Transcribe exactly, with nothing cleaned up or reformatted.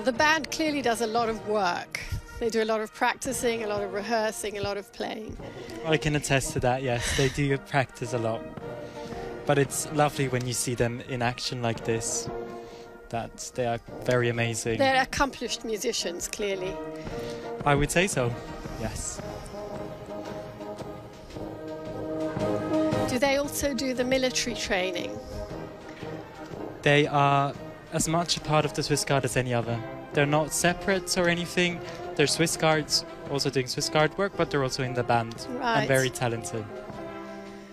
the band clearly does a lot of work. They do a lot of practicing, a lot of rehearsing, a lot of playing. I can attest to that, yes. They do practice a lot. But it's lovely when you see them in action like this, that they are very amazing. They're accomplished musicians, clearly. I would say so, yes. Do they also do the military training? They are as much a part of the Swiss Guard as any other. They're not separate or anything. They're Swiss Guards, also doing Swiss Guard work, but they're also in the band Right. and very talented.